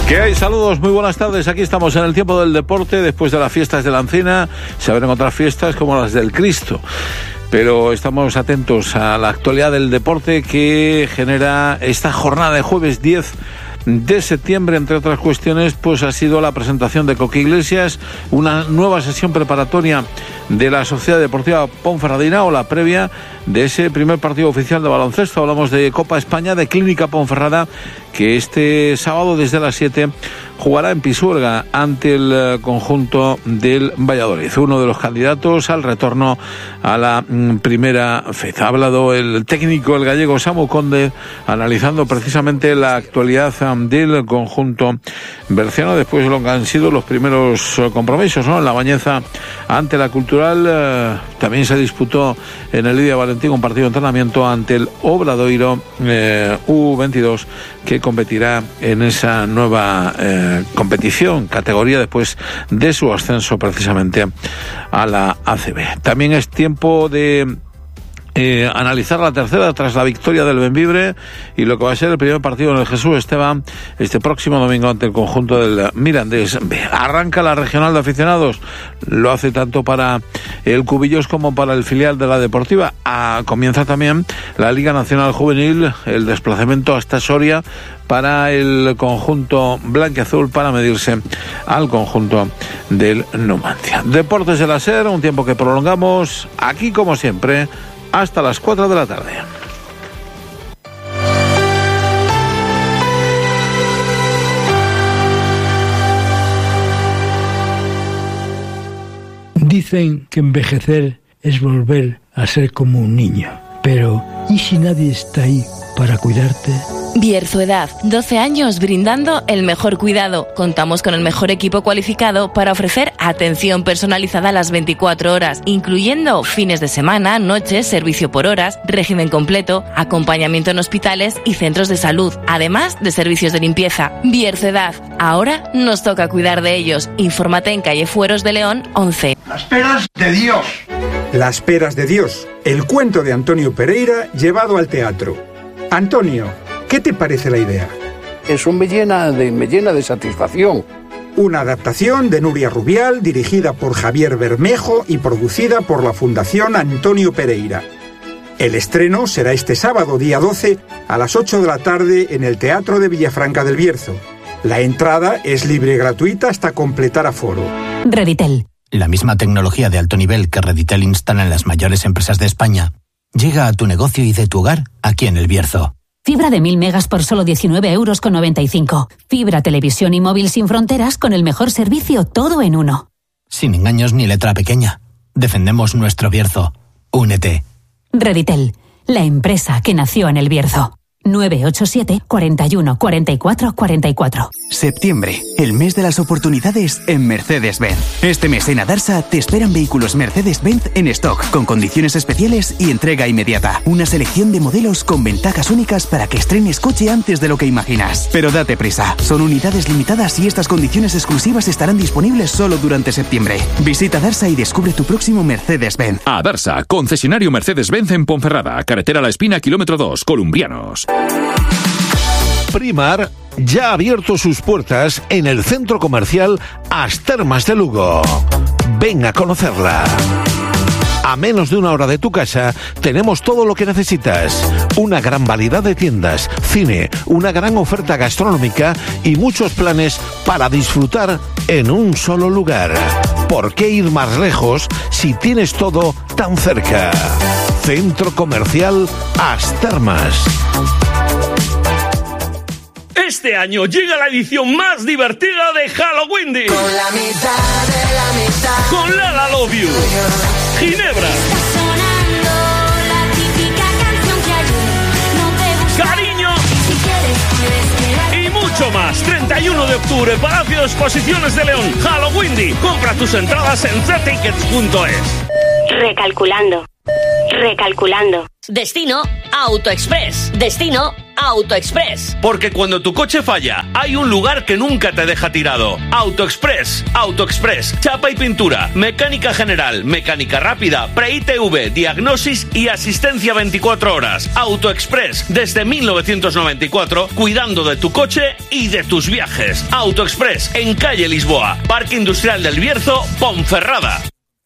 ¿Qué hay? Saludos, muy buenas tardes. Aquí estamos en el tiempo del deporte. Después de las fiestas de la Encina, se abren otras fiestas como las del Cristo. Pero estamos atentos a la actualidad del deporte que genera esta jornada de jueves 10 de septiembre, entre otras cuestiones, pues ha sido la presentación de Coque Iglesias, una nueva sesión preparatoria de la Sociedad Deportiva Ponferradina, o la previa de ese primer partido oficial de baloncesto. Hablamos de Copa España, de Clínica Ponferrada, que este sábado desde las 7 jugará en Pisuerga ante el conjunto del Valladolid, uno de los candidatos al retorno a la primera vez. Ha hablado el técnico, el gallego Samu Conde, analizando precisamente la actualidad del conjunto berciano después de lo que han sido los primeros compromisos, ¿no? En La Bañeza ante la Cultural, también se disputó en el Lidia Valentín un partido de entrenamiento ante el Obradoiro U22, que competirá en esa nueva competición, categoría, después de su ascenso precisamente a la ACB. También es tiempo de analizar la tercera tras la victoria del Bembibre y lo que va a ser el primer partido en el Jesús Esteban este próximo domingo ante el conjunto del Mirandés B. Arranca la regional de aficionados, lo hace tanto para el Cubillos como para el filial de la Deportiva. Comienza también la Liga Nacional Juvenil, el desplazamiento hasta Soria para el conjunto blanquiazul para medirse al conjunto del Numancia. Deportes de la SER, un tiempo que prolongamos aquí como siempre hasta las 4 de la tarde. Dicen que envejecer es volver a ser como un niño, pero ¿y si nadie está ahí para cuidarte? Bierzo-Edad, 12 años brindando el mejor cuidado. Contamos con el mejor equipo cualificado para ofrecer atención personalizada a las 24 horas, incluyendo fines de semana, noches, servicio por horas, régimen completo, acompañamiento en hospitales y centros de salud, además de servicios de limpieza. Bierzo-Edad, ahora nos toca cuidar de ellos. Infórmate en calle Fueros de León 11. Las peras de Dios. Las peras de Dios, el cuento de Antonio Pereira llevado al teatro. Antonio, ¿qué te parece la idea? Eso me llena de satisfacción. Una adaptación de Nuria Rubial, dirigida por Javier Bermejo y producida por la Fundación Antonio Pereira. El estreno será este sábado, día 12, a las 8 de la tarde en el Teatro de Villafranca del Bierzo. La entrada es libre y gratuita hasta completar aforo. Reditel. La misma tecnología de alto nivel que Reditel instala en las mayores empresas de España llega a tu negocio y de tu hogar aquí en el Bierzo. Fibra de 1000 megas por solo 19,95 €. Fibra, televisión y móvil sin fronteras con el mejor servicio, todo en uno. Sin engaños ni letra pequeña. Defendemos nuestro Bierzo. Únete. Reditel, la empresa que nació en el Bierzo. 987 41 44 44. Septiembre, el mes de las oportunidades en Mercedes-Benz. Este mes en Adarsa te esperan vehículos Mercedes-Benz en stock, con condiciones especiales y entrega inmediata. Una selección de modelos con ventajas únicas para que estrenes coche antes de lo que imaginas. Pero date prisa, son unidades limitadas y estas condiciones exclusivas estarán disponibles solo durante septiembre. Visita Adarsa y descubre tu próximo Mercedes-Benz. Adarsa, concesionario Mercedes-Benz en Ponferrada, carretera La Espina, kilómetro 2, Columbrianos. Primar ya ha abierto sus puertas en el centro comercial As Termas de Lugo. Ven a conocerla. A menos de una hora de tu casa tenemos todo lo que necesitas. Una gran variedad de tiendas, cine, una gran oferta gastronómica y muchos planes para disfrutar en un solo lugar. ¿Por qué ir más lejos si tienes todo tan cerca? Centro Comercial As Termas. Este año llega la edición más divertida de Halloween. Con la mitad de la mitad. Con Lala Love You. Ginebra. Cariño. Y mucho más. 31 de octubre, Palacio de Exposiciones de León. Halloween. Compra tus entradas en ztickets.es. Recalculando. Destino AutoExpress. Destino AutoExpress. Porque cuando tu coche falla, hay un lugar que nunca te deja tirado. AutoExpress. AutoExpress. Chapa y pintura, mecánica general, mecánica rápida, pre-ITV, diagnosis y asistencia 24 horas. AutoExpress. Desde 1994, cuidando de tu coche y de tus viajes. AutoExpress. En calle Lisboa. Parque Industrial del Bierzo, Ponferrada.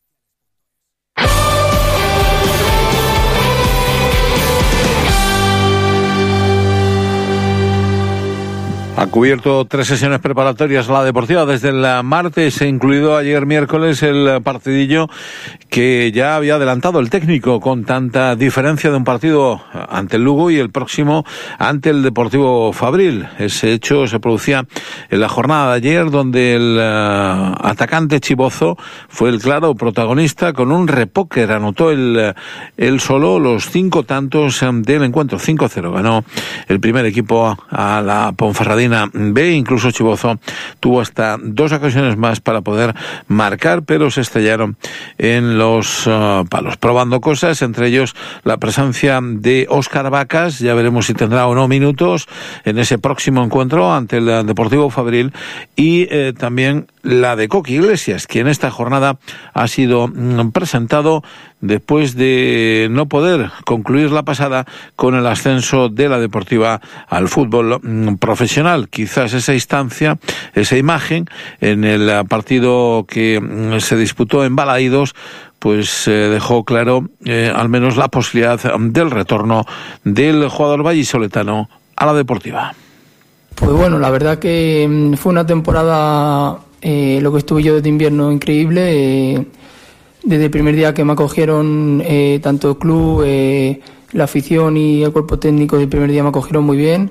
Ha cubierto 3 sesiones preparatorias la deportiva desde el martes, incluido ayer miércoles el partidillo que ya había adelantado el técnico con tanta diferencia de un partido ante el Lugo y el próximo ante el Deportivo Fabril. Ese hecho se producía en la jornada de ayer, donde el atacante Chibozo fue el claro protagonista con un repóquer. Anotó él solo los 5 tantos del encuentro. 5-0 ganó el primer equipo a la Ponferradina B. Incluso Chibozo tuvo hasta 2 ocasiones más para poder marcar, pero se estrellaron en los palos, probando cosas, entre ellos la presencia de Óscar Vacas. Ya veremos si tendrá o no minutos en ese próximo encuentro ante el Deportivo Fabril, y también la de Coqui Iglesias, que en esta jornada ha sido presentado después de no poder concluir la pasada con el ascenso de la Deportiva al fútbol profesional. Quizás esa instancia, esa imagen en el partido que se disputó en Balaídos, pues dejó claro al menos la posibilidad del retorno del jugador vallisoletano a la Deportiva. Pues bueno, la verdad que fue una temporada, lo que estuve yo desde invierno, increíble. Desde el primer día que me acogieron, tanto el club, la afición y el cuerpo técnico, del primer día me acogieron muy bien.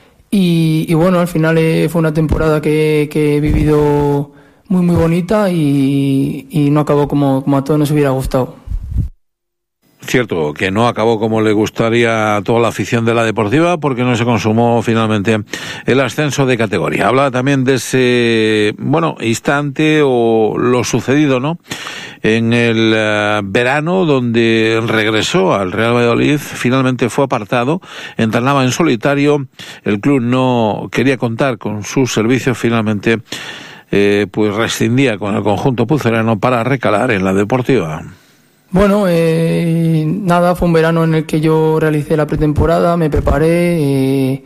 Y bueno, al final fue una temporada que he vivido muy muy bonita y no acabó como a todos nos hubiera gustado. Cierto que no acabó como le gustaría a toda la afición de la Deportiva, porque no se consumó finalmente el ascenso de categoría. Habla también de ese, instante o lo sucedido, ¿no?, en el verano, donde regresó al Real Valladolid. Finalmente fue apartado, entrenaba en solitario, el club no quería contar con sus servicios, finalmente pues rescindía con el conjunto pucelano para recalar en la Deportiva. Bueno, fue un verano en el que yo realicé la pretemporada, me preparé,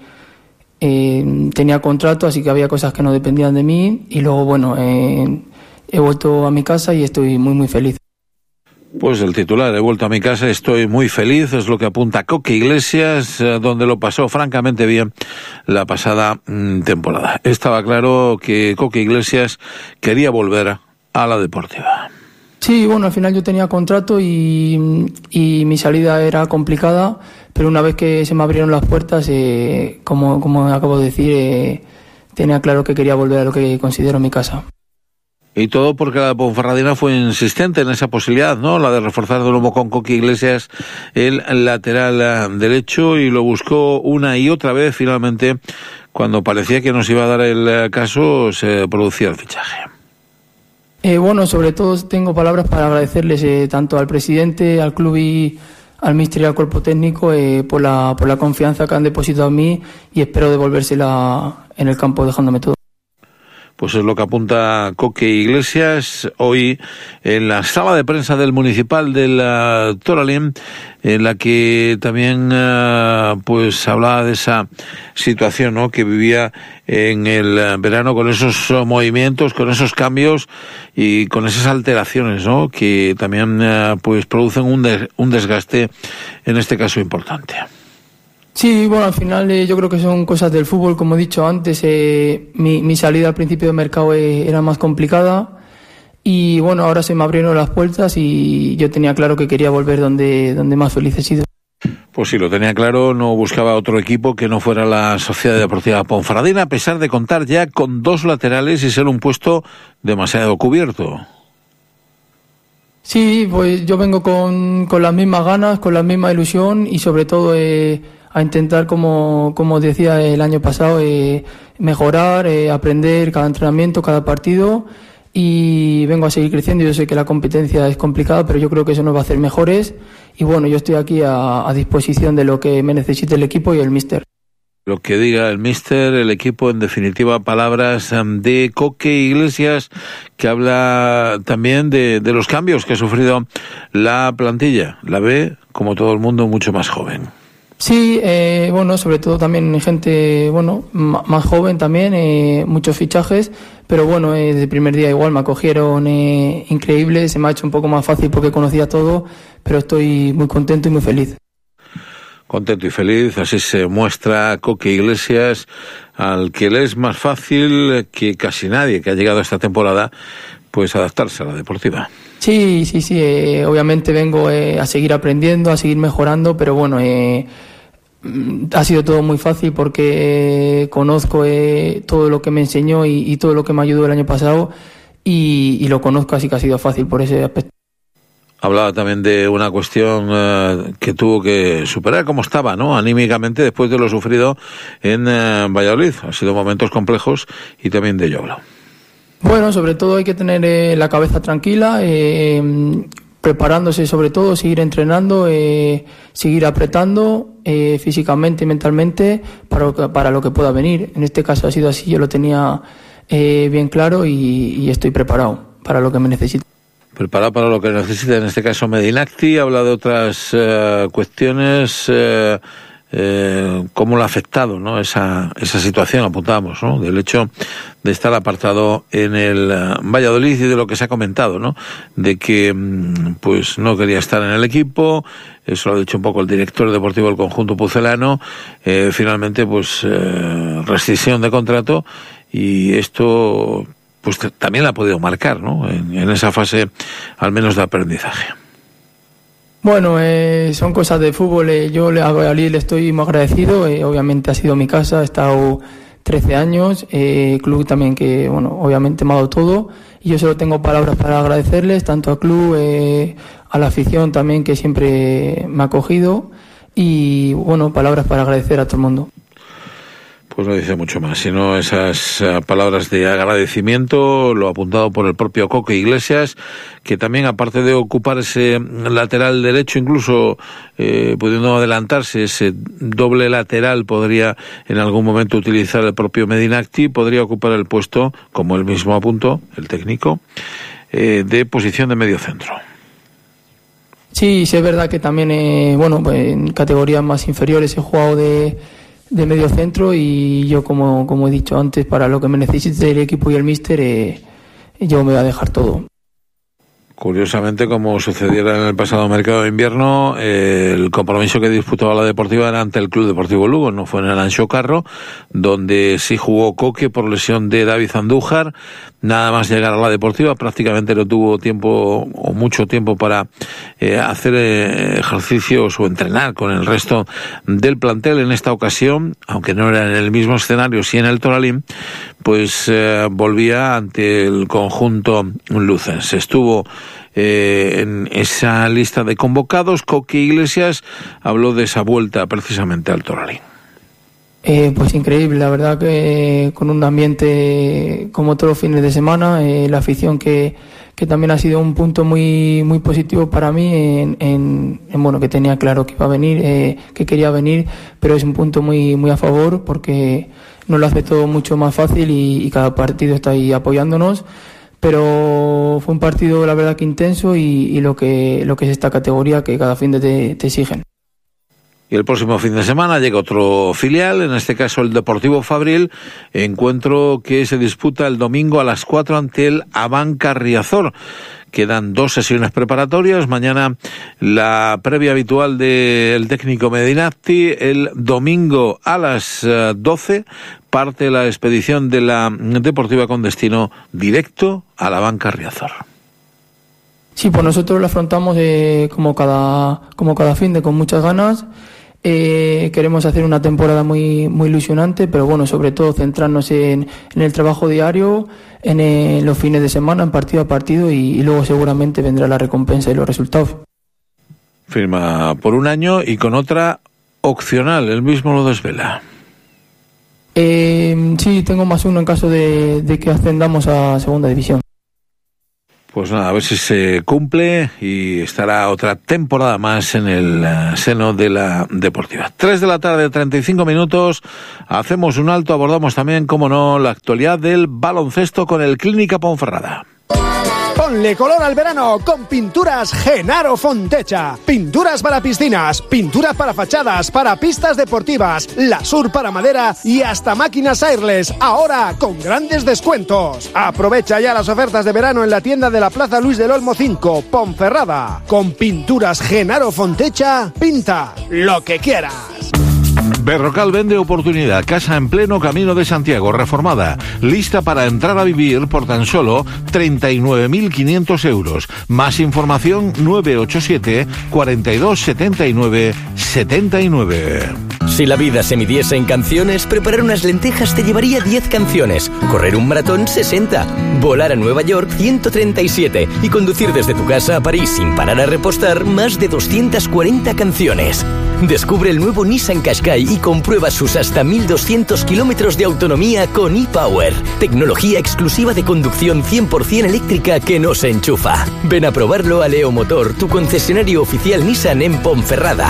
tenía contrato, así que había cosas que no dependían de mí, y luego, he vuelto a mi casa y estoy muy muy feliz. Pues el titular, he vuelto a mi casa, estoy muy feliz, es lo que apunta Coqui Iglesias, donde lo pasó francamente bien la pasada temporada. Estaba claro que Coqui Iglesias quería volver a la Deportiva. Sí, al final yo tenía contrato y mi salida era complicada, pero una vez que se me abrieron las puertas, como acabo de decir, tenía claro que quería volver a lo que considero mi casa. Y todo porque la Ponferradina fue insistente en esa posibilidad, ¿no?, la de reforzar de nuevo con Coqui Iglesias el lateral derecho, y lo buscó una y otra vez. Finalmente, cuando parecía que nos iba a dar el caso, se producía el fichaje. Sobre todo tengo palabras para agradecerles tanto al presidente, al club y al míster y al cuerpo técnico por la confianza que han depositado en mí, y espero devolvérsela en el campo dejándome todo. Pues es lo que apunta Coqui Iglesias hoy en la sala de prensa del Municipal del Toralín, en la que también pues hablaba de esa situación, ¿no?, que vivía en el verano, con esos movimientos, con esos cambios y con esas alteraciones, ¿no?, que también pues producen un desgaste, en este caso importante. Sí, al final yo creo que son cosas del fútbol. Como he dicho antes, mi salida al principio del mercado era más complicada, y ahora se me abrieron las puertas y yo tenía claro que quería volver donde más feliz he sido. Pues sí, lo tenía claro, no buscaba otro equipo que no fuera la Sociedad Deportiva Ponferradina, a pesar de contar ya con 2 laterales y ser un puesto demasiado cubierto. Sí, pues yo vengo con las mismas ganas, con la misma ilusión, y sobre todo a intentar, como decía el año pasado, mejorar, aprender cada entrenamiento, cada partido, y vengo a seguir creciendo. Yo sé que la competencia es complicada, pero yo creo que eso nos va a hacer mejores, y yo estoy aquí a disposición de lo que me necesite el equipo y el míster. Lo que diga el míster, el equipo, en definitiva, palabras de Coque Iglesias, que habla también de los cambios que ha sufrido la plantilla. La ve, como todo el mundo, mucho más joven. Sí, bueno, sobre todo también gente, bueno, más joven también, muchos fichajes, pero bueno, desde el primer día igual me acogieron increíble, se me ha hecho un poco más fácil porque conocía todo, pero estoy muy contento y muy feliz. Contento y feliz, así se muestra Coque Iglesias, al que le es más fácil que casi nadie que ha llegado a esta temporada, pues adaptarse a la deportiva. Sí, obviamente vengo a seguir aprendiendo, a seguir mejorando, pero bueno, ha sido todo muy fácil porque conozco todo lo que me enseñó y todo lo que me ayudó el año pasado y lo conozco, así que ha sido fácil por ese aspecto. Hablaba también de una cuestión que tuvo que superar, cómo estaba, ¿no?, anímicamente después de lo sufrido en Valladolid. Han sido momentos complejos y también de ello habló. Bueno, sobre todo hay que tener la cabeza tranquila, preparándose sobre todo, seguir entrenando, seguir apretando físicamente y mentalmente para lo que pueda venir. En este caso ha sido así, yo lo tenía bien claro y estoy preparado para lo que me necesite. Preparado para lo que necesita, en este caso Medinacti. Habla de otras cuestiones, cómo le ha afectado, ¿no?, esa situación, apuntábamos, ¿no?, del hecho de estar apartado en el Valladolid y de lo que se ha comentado, ¿no?, de que pues no quería estar en el equipo. Eso lo ha dicho un poco el director deportivo del conjunto pucelano. Finalmente, pues rescisión de contrato, y esto pues también la ha podido marcar, ¿no?, en esa fase al menos de aprendizaje. Bueno, son cosas de fútbol. Yo a Valladolid le estoy muy agradecido. Obviamente ha sido mi casa, he estado 13 años. Club también que, bueno, obviamente me ha dado todo. Y yo solo tengo palabras para agradecerles, tanto al club, a la afición también, que siempre me ha acogido. Y, bueno, palabras para agradecer a todo el mundo. Pues no dice mucho más, sino esas palabras de agradecimiento, lo apuntado por el propio Coque Iglesias, que también, aparte de ocupar ese lateral derecho, incluso pudiendo adelantarse, ese doble lateral podría en algún momento utilizar el propio Medinacti, podría ocupar el puesto, como él mismo apuntó, el técnico, de posición de medio centro. Sí, es verdad que también, bueno, pues en categorías más inferiores he jugado de medio centro, y yo, como he dicho antes, para lo que me necesite el equipo y el míster, yo me voy a dejar todo. Curiosamente, como sucediera en el pasado mercado de invierno, el compromiso que disputaba la Deportiva era ante el Club Deportivo Lugo, no fue en el Anxo Carro, donde sí jugó Coque por lesión de David Andújar. Nada más llegar a la Deportiva, prácticamente no tuvo tiempo o mucho tiempo para hacer ejercicios o entrenar con el resto del plantel. En esta ocasión, aunque no era en el mismo escenario, sí en el Toralín, pues volvía ante el conjunto lucense. Estuvo en esa lista de convocados. Coque Iglesias habló de esa vuelta precisamente al Toralín. Pues increíble, la verdad, que con un ambiente como todos los fines de semana, la afición que también ha sido un punto muy muy positivo para mí, bueno, que tenía claro que iba a venir, que quería venir, pero es un punto muy muy a favor porque nos lo hace todo mucho más fácil y cada partido está ahí apoyándonos. Pero fue un partido, la verdad, que intenso y lo que es esta categoría, que cada fin te exigen. Y el próximo fin de semana llega otro filial, en este caso el Deportivo Fabril, encuentro que se disputa el domingo a las 4 ante el Abanca Riazor. Quedan 2 sesiones preparatorias. Mañana la previa habitual del técnico Medinacti. El domingo a las 12 parte la expedición de la Deportiva con destino directo a la Abanca Riazor. Sí, pues nosotros lo afrontamos como cada fin de con muchas ganas. Queremos hacer una temporada muy muy ilusionante, pero bueno, sobre todo centrarnos en el trabajo diario, en los fines de semana, en partido a partido, y luego seguramente vendrá la recompensa y los resultados. Firma por un año y con otra opcional, él mismo lo desvela. Sí, tengo +1 en caso de que ascendamos a segunda división. Pues nada, a ver si se cumple y estará otra temporada más en el seno de la deportiva. 3:35 p.m, hacemos un alto, abordamos también, como no, la actualidad del baloncesto con el Clínica Ponferrada. Ponle color al verano con Pinturas Genaro Fontecha. Pinturas para piscinas, pinturas para fachadas, para pistas deportivas, Lasur para madera y hasta máquinas airless, ahora con grandes descuentos. Aprovecha ya las ofertas de verano en la tienda de la Plaza Luis del Olmo 5, Ponferrada. Con Pinturas Genaro Fontecha, pinta lo que quieras. Berrocal vende oportunidad, casa en pleno Camino de Santiago, reformada, lista para entrar a vivir por tan solo 39.500 euros. Más información 987 42 79 79. Si la vida se midiese en canciones, preparar unas lentejas te llevaría 10 canciones, correr un maratón 60, volar a Nueva York 137 y conducir desde tu casa a París sin parar a repostar más de 240 canciones. Descubre el nuevo Nissan Qashqai y comprueba sus hasta 1.200 kilómetros de autonomía con ePower, tecnología exclusiva de conducción 100% eléctrica que no se enchufa. Ven a probarlo a Leo Motor, tu concesionario oficial Nissan en Ponferrada.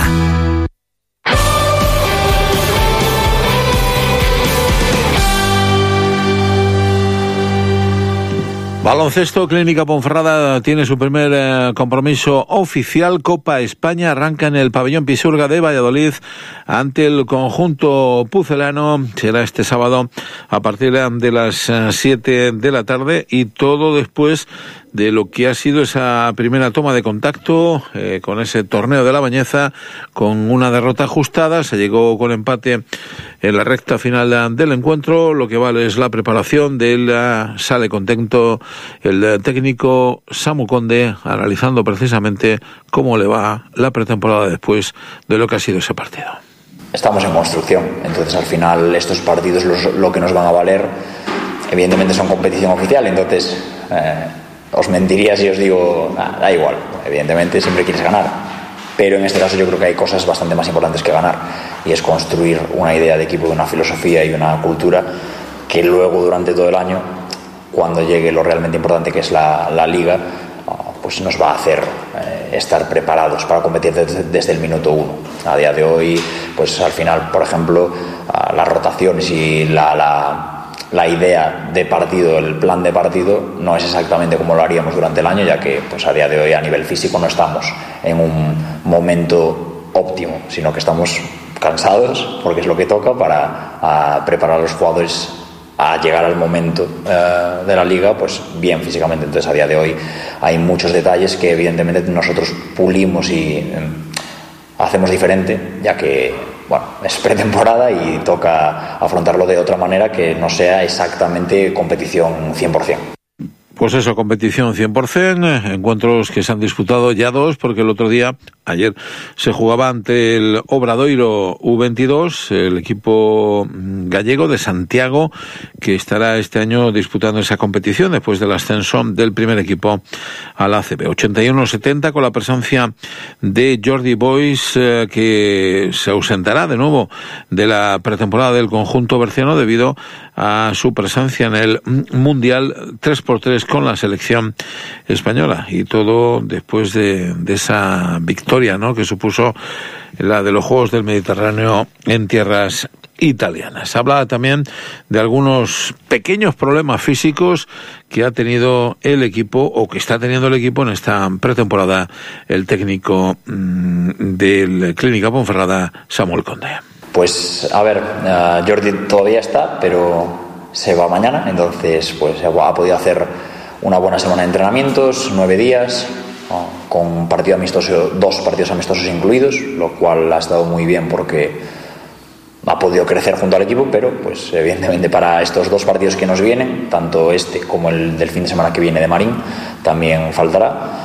Baloncesto, Clínica Ponferrada tiene su primer compromiso oficial. Copa España arranca en el pabellón Pisuerga de Valladolid ante el conjunto pucelano. Será este sábado a partir de las 7 de la tarde y todo después de lo que ha sido esa primera toma de contacto con ese torneo de la Bañeza, con una derrota ajustada. Se llegó con empate en la recta final del encuentro. Lo que vale es la preparación sale contento el técnico Samu Conde, analizando precisamente cómo le va la pretemporada después de lo que ha sido ese partido. Estamos en construcción, entonces al final estos partidos lo que nos van a valer, evidentemente son competición oficial, entonces os mentiría si os digo, da igual, evidentemente siempre quieres ganar, pero en este caso yo creo que hay cosas bastante más importantes que ganar, y es construir una idea de equipo, una filosofía y una cultura que luego durante todo el año, cuando llegue lo realmente importante que es la Liga, pues nos va a hacer estar preparados para competir desde el minuto 1. A día de hoy, pues al final, por ejemplo, las rotaciones y la idea de partido, el plan de partido, no es exactamente como lo haríamos durante el año, ya que pues a día de hoy a nivel físico no estamos en un momento óptimo, sino que estamos cansados, porque es lo que toca para preparar a los jugadores a llegar al momento de la Liga, pues bien físicamente. Entonces a día de hoy hay muchos detalles que evidentemente nosotros pulimos y hacemos diferente, ya que bueno, es pretemporada y toca afrontarlo de otra manera que no sea exactamente competición 100%. Pues eso, competición 100%, encuentros que se han disputado ya 2, porque el otro día, ayer, se jugaba ante el Obradoiro U22, el equipo gallego de Santiago, que estará este año disputando esa competición después del ascenso del primer equipo a la ACB. 81-70 con la presencia de Jordi Boys, que se ausentará de nuevo de la pretemporada del conjunto berciano debido a su presencia en el Mundial 3x3 con la selección española, y todo después de esa victoria, ¿no?, que supuso la de los Juegos del Mediterráneo en tierras italianas. Habla también de algunos pequeños problemas físicos que ha tenido el equipo, o que está teniendo el equipo en esta pretemporada, el técnico del Clínica Ponferrada, Samuel Conde. Pues a ver, Jordi todavía está, pero se va mañana, entonces pues ha podido hacer una buena semana de entrenamientos, 9 días, con partido amistoso, 2 partidos amistosos incluidos, lo cual ha estado muy bien porque ha podido crecer junto al equipo, pero pues evidentemente para estos 2 partidos que nos vienen, tanto este como el del fin de semana que viene de Marín, también faltará.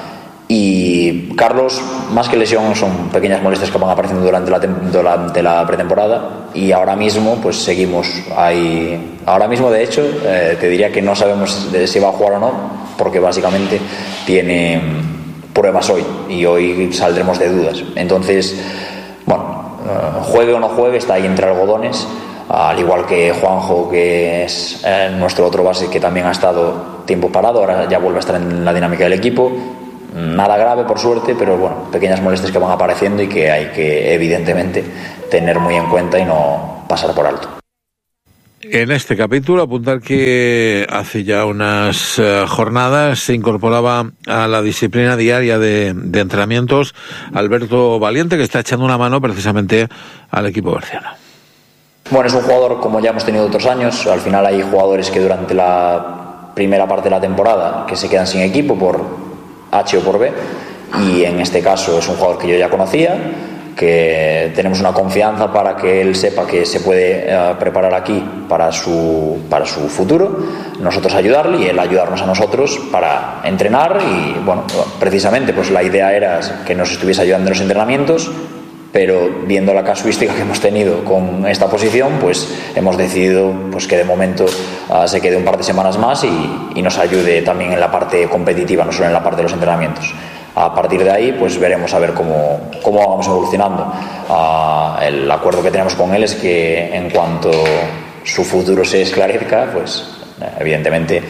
Y Carlos, más que lesión, son pequeñas molestias que van apareciendo durante la pretemporada, y ahora mismo pues seguimos ahí. Ahora mismo, de hecho, te diría que no sabemos si va a jugar o no, porque básicamente tiene pruebas hoy y hoy saldremos de dudas. Entonces, bueno, juegue o no juegue, está ahí entre algodones. al igual que Juanjo, que es nuestro otro base que también ha estado tiempo parado, ahora ya vuelve a estar en la dinámica del equipo. Nada grave, por suerte, pero bueno, pequeñas molestias que van apareciendo y que hay que evidentemente tener muy en cuenta y no pasar por alto. En este capítulo, apuntar que hace ya unas jornadas se incorporaba a la disciplina diaria de entrenamientos Alberto Valiente, que está echando una mano precisamente al equipo berciano. Bueno, es un jugador como ya hemos tenido otros años. Al final hay jugadores que durante la primera parte de la temporada que se quedan sin equipo por H o por B, y en este caso es un jugador que yo ya conocía, que tenemos una confianza para que él sepa que se puede preparar aquí para su futuro, nosotros ayudarle y él ayudarnos a nosotros para entrenar. Y bueno, precisamente pues la idea era que nos estuviese ayudando en los entrenamientos, pero viendo la casuística que hemos tenido con esta posición, pues hemos decidido pues que de momento se quede un par de semanas más y nos ayude también en la parte competitiva, no solo en la parte de los entrenamientos. A partir de ahí pues veremos a ver cómo vamos evolucionando. El acuerdo que tenemos con él es que en cuanto su futuro se esclarezca, pues evidentemente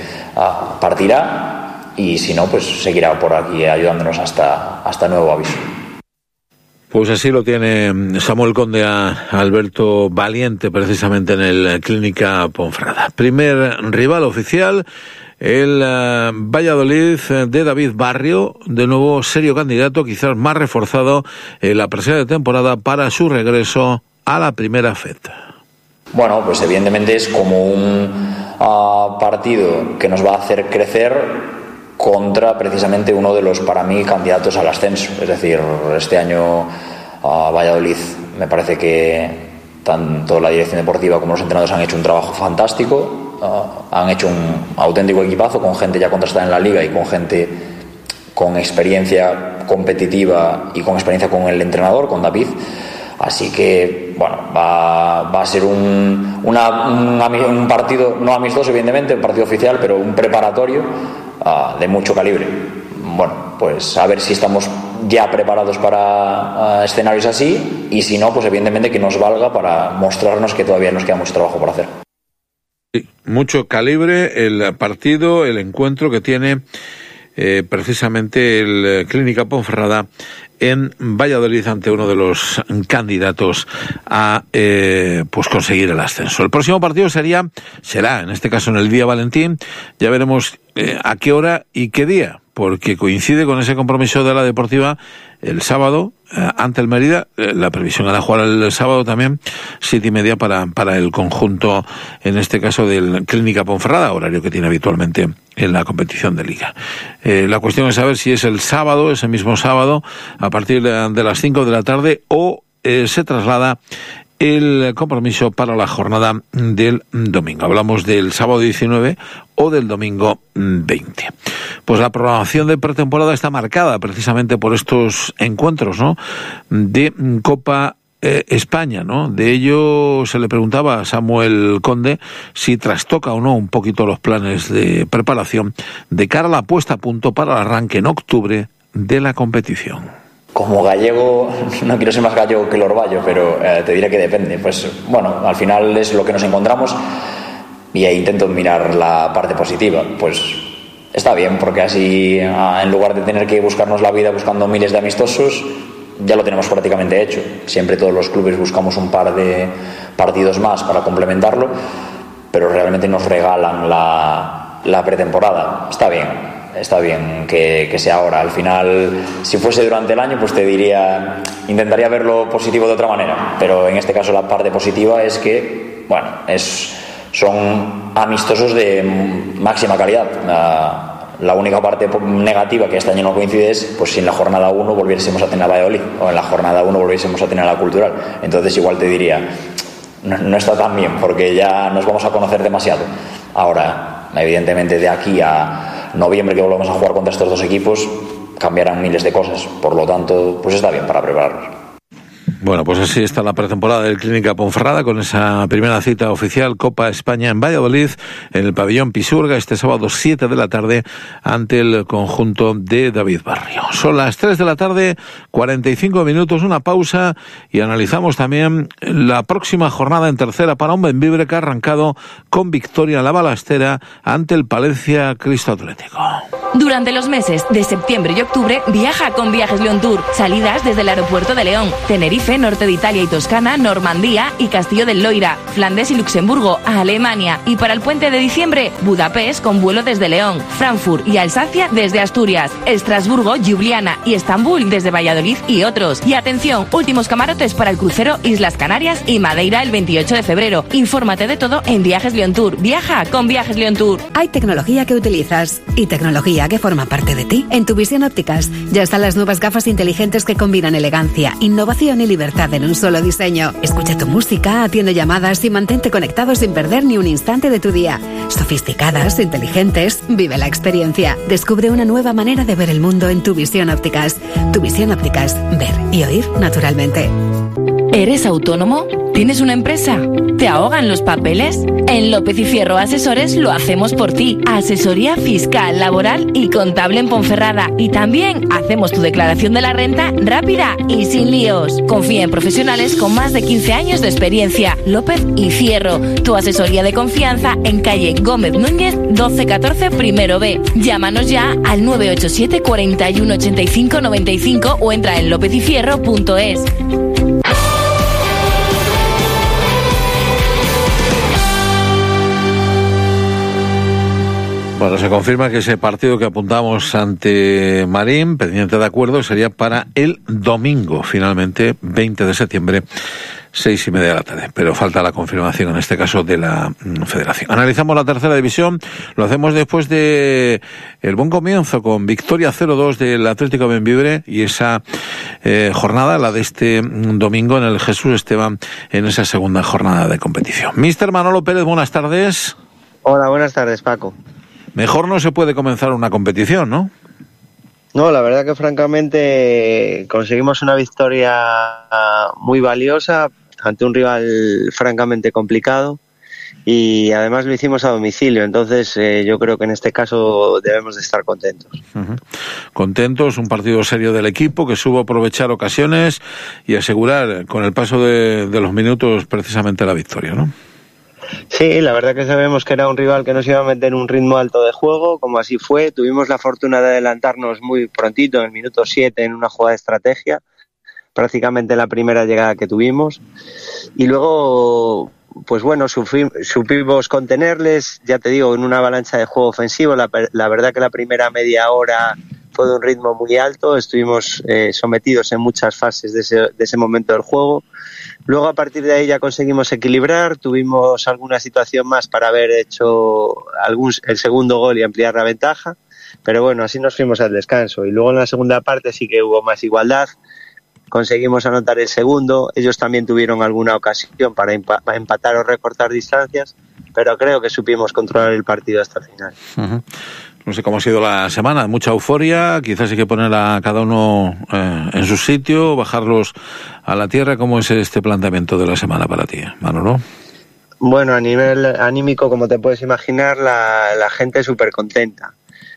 partirá, y si no, pues seguirá por aquí ayudándonos hasta nuevo aviso. Pues así lo tiene Samuel Conde a Alberto Valiente precisamente en el Clínica Ponferrada. Primer rival oficial, el Valladolid de David Barrio, de nuevo serio candidato, quizás más reforzado en la presente temporada para su regreso a la primera feta. Bueno, pues evidentemente es como un partido que nos va a hacer crecer contra precisamente uno de los, para mí, candidatos al ascenso. Es decir, este año Valladolid, me parece que tanto la dirección deportiva como los entrenadores han hecho un trabajo fantástico, han hecho un auténtico equipazo con gente ya contrastada en la liga y con gente con experiencia competitiva y con experiencia con el entrenador, con David. Así que, bueno, va a ser un partido no amistoso, evidentemente, un partido oficial, pero un preparatorio de mucho calibre. Bueno, pues a ver si estamos ya preparados para escenarios así, y si no, pues evidentemente que nos valga para mostrarnos que todavía nos queda mucho trabajo por hacer. Sí, mucho calibre el partido, el encuentro que tiene precisamente el Clínica Ponferrada en Valladolid ante uno de los candidatos a pues conseguir el ascenso. El próximo partido será en este caso en el día Valentín. Ya veremos a qué hora y qué día, porque coincide con ese compromiso de la Deportiva el sábado ante el Mérida. La previsión era jugar el sábado también 7:30 para el conjunto, en este caso del Clínica Ponferrada, horario que tiene habitualmente en la competición de Liga. La cuestión es saber si es el sábado, ese mismo sábado, a partir de las 5 de la tarde, o se traslada el compromiso para la jornada del domingo. Hablamos del sábado 19 o del domingo 20. Pues la programación de pretemporada está marcada precisamente por estos encuentros, ¿no?, de Copa España, ¿no? De ello se le preguntaba a Samuel Conde si trastoca o no un poquito los planes de preparación de cara a la puesta a punto para el arranque en octubre de la competición. Como gallego, no quiero ser más gallego que el orvallo, pero te diré que depende. Pues bueno, al final es lo que nos encontramos y ahí intento mirar la parte positiva. Pues está bien, porque así en lugar de tener que buscarnos la vida buscando miles de amistosos, ya lo tenemos prácticamente hecho. Siempre todos los clubes buscamos un par de partidos más para complementarlo, pero realmente nos regalan la pretemporada. Está bien que sea ahora. Al final, si fuese durante el año, pues te diría, intentaría verlo positivo de otra manera, pero en este caso la parte positiva es que, bueno, son amistosos de máxima calidad. La única parte negativa que este año no coincide es pues si en la jornada 1 volviésemos a tener a Valladolid o en la jornada 1 volviésemos a tener a la Cultural. Entonces igual te diría, no está tan bien, porque ya nos vamos a conocer demasiado. Ahora, evidentemente, de aquí a noviembre, que volvamos a jugar contra estos dos equipos, cambiarán miles de cosas. Por lo tanto, pues está bien para prepararnos. Bueno, pues así está la pretemporada del Clínica Ponferrada, con esa primera cita oficial Copa España en Valladolid, en el pabellón Pisuerga, este sábado 7 de la tarde, ante el conjunto de David Barrio. Son las 3 de la tarde, 45 minutos, una pausa, y analizamos también la próxima jornada en tercera para un Bembibre que ha arrancado con victoria en la Balastera ante el Palencia Cristo Atlético. Durante los meses de septiembre y octubre, viaja con Viajes León Tour. Salidas desde el aeropuerto de León, Tenerife, norte de Italia y Toscana, Normandía y Castillo del Loira, Flandes y Luxemburgo, a Alemania. Y para el puente de diciembre, Budapest con vuelo desde León, Frankfurt y Alsacia desde Asturias, Estrasburgo, Ljubljana y Estambul desde Valladolid y otros. Y atención, últimos camarotes para el crucero Islas Canarias y Madeira el 28 de febrero. Infórmate de todo en Viajes León Tour. Viaja con Viajes León Tour. Hay tecnología que utilizas y tecnología que forma parte de ti. En Tu Visión Ópticas ya están las nuevas gafas inteligentes que combinan elegancia, innovación y libertad en un solo diseño. Escucha tu música, atiende llamadas y mantente conectado sin perder ni un instante de tu día. Sofisticadas, inteligentes, vive la experiencia. Descubre una nueva manera de ver el mundo en Tu Visión Ópticas. Tu Visión Ópticas, ver y oír naturalmente. ¿Eres autónomo? ¿Tienes una empresa? ¿Te ahogan los papeles? En López y Fierro Asesores lo hacemos por ti. Asesoría fiscal, laboral y contable en Ponferrada. Y también hacemos tu declaración de la renta rápida y sin líos. Confía en profesionales con más de 15 años de experiencia. López y Fierro, tu asesoría de confianza en calle Gómez Núñez 1214 primero B. Llámanos ya al 987 41 85 95 o entra en lopezyfierro.es. Bueno, se confirma que ese partido que apuntamos ante Marín, pendiente de acuerdo, sería para el domingo, finalmente, 20 de septiembre, 6:30 de la tarde. Pero falta la confirmación, en este caso, de la Federación. Analizamos la tercera división, lo hacemos después de el buen comienzo con victoria 0-2 del Atlético Bembibre y esa jornada, la de este domingo en el Jesús Esteban, en esa segunda jornada de competición. Mister Manolo Pérez, buenas tardes. Hola, buenas tardes, Paco. Mejor no se puede comenzar una competición, ¿no? No, la verdad que francamente conseguimos una victoria muy valiosa ante un rival francamente complicado y además lo hicimos a domicilio, entonces yo creo que en este caso debemos de estar contentos. Uh-huh. Contentos, un partido serio del equipo que supo aprovechar ocasiones y asegurar con el paso de los minutos precisamente la victoria, ¿no? Sí, la verdad que sabemos que era un rival que nos iba a meter en un ritmo alto de juego, como así fue. Tuvimos la fortuna de adelantarnos muy prontito, en el minuto 7, en una jugada de estrategia, prácticamente la primera llegada que tuvimos. Y luego, pues bueno, supimos contenerles, ya te digo, en una avalancha de juego ofensivo. La verdad que la primera media hora fue de un ritmo muy alto, estuvimos sometidos en muchas fases de ese momento del juego. Luego a partir de ahí ya conseguimos equilibrar, tuvimos alguna situación más para haber hecho el segundo gol y ampliar la ventaja, pero bueno, así nos fuimos al descanso. Y luego en la segunda parte sí que hubo más igualdad, conseguimos anotar el segundo, ellos también tuvieron alguna ocasión para empatar o recortar distancias, pero creo que supimos controlar el partido hasta el final. Uh-huh. No sé cómo ha sido la semana, mucha euforia, quizás hay que poner a cada uno en su sitio, bajarlos a la tierra. ¿Cómo es este planteamiento de la semana para ti, Manolo? Bueno, a nivel anímico, como te puedes imaginar, la gente súper contenta.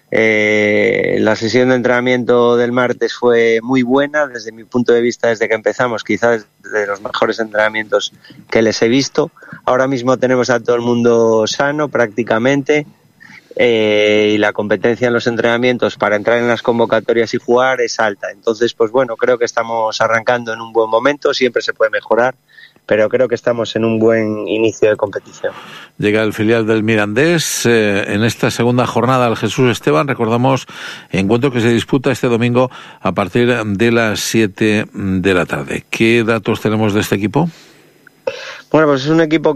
La sesión de entrenamiento del martes fue muy buena, desde mi punto de vista, desde que empezamos, quizás de los mejores entrenamientos que les he visto. Ahora mismo tenemos a todo el mundo sano prácticamente. Y la competencia en los entrenamientos para entrar en las convocatorias y jugar es alta. Entonces, pues bueno, creo que estamos arrancando en un buen momento, siempre se puede mejorar, pero creo que estamos en un buen inicio de competición. Llega el filial del Mirandés en esta segunda jornada al Jesús Esteban. Recordamos, encuentro que se disputa este domingo a partir de las 7 de la tarde. ¿Qué datos tenemos de este equipo? Bueno, pues es un equipo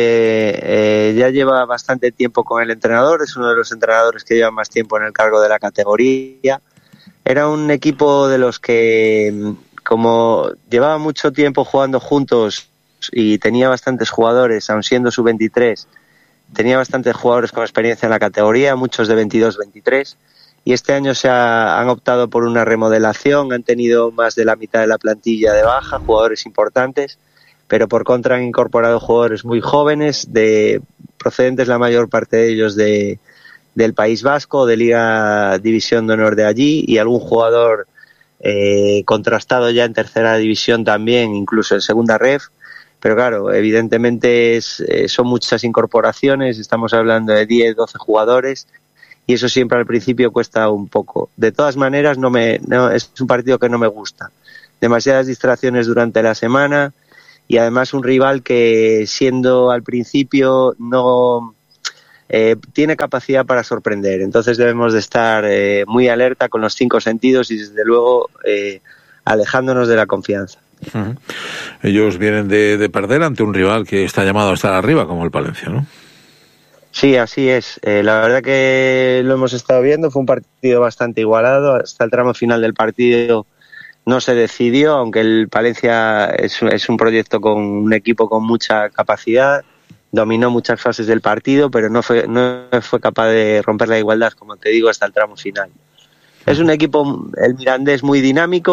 que ya lleva bastante tiempo con el entrenador, es uno de los entrenadores que lleva más tiempo en el cargo de la categoría. Era un equipo de los que, como llevaba mucho tiempo jugando juntos y tenía bastantes jugadores, aun siendo sub-23, tenía bastantes jugadores con experiencia en la categoría, muchos de 22-23, y este año han optado por una remodelación, han tenido más de la mitad de la plantilla de baja, jugadores importantes, pero por contra han incorporado jugadores muy jóvenes, procedentes la mayor parte de ellos del País Vasco, de Liga División de Honor de allí, y algún jugador contrastado ya en tercera división también, incluso en segunda ref. Pero claro, evidentemente son muchas incorporaciones, estamos hablando de 10, 12 jugadores, y eso siempre al principio cuesta un poco. De todas maneras, es un partido que no me gusta. Demasiadas distracciones durante la semana, y además un rival que, siendo al principio, no tiene capacidad para sorprender. Entonces debemos de estar muy alerta con los 5 sentidos y, desde luego, alejándonos de la confianza. Uh-huh. Ellos vienen de perder ante un rival que está llamado a estar arriba, como el Palencia, ¿no? Sí, así es. La verdad que lo hemos estado viendo, fue un partido bastante igualado. Hasta el tramo final del partido no se decidió, aunque el Palencia es un proyecto con un equipo con mucha capacidad, dominó muchas fases del partido, pero no fue capaz de romper la igualdad, como te digo, hasta el tramo final. Es un equipo, el Mirandés, muy dinámico,